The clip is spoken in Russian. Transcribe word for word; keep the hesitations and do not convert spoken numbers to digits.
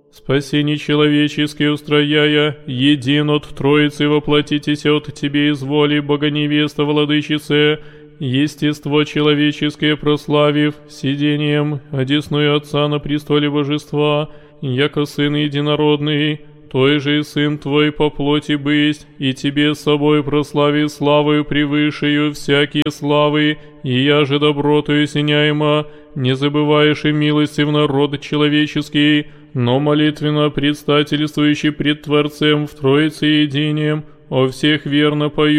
спасение человеческое устрояя, един от Троицы воплотитесь от Тебе из воли, Богоневеста Владычице, естество человеческое прославив, сидением, одесную Отца на престоле Божества, яко Сын Единородный, той же и Сын Твой по плоти бысть, и Тебе с собой прослави славою превышею всякие славы, и я же добротою синяема, не забываешь и милости в народ человеческий, но молитвенно предстательствующий пред Творцем в Троице единием, о всех верно пою.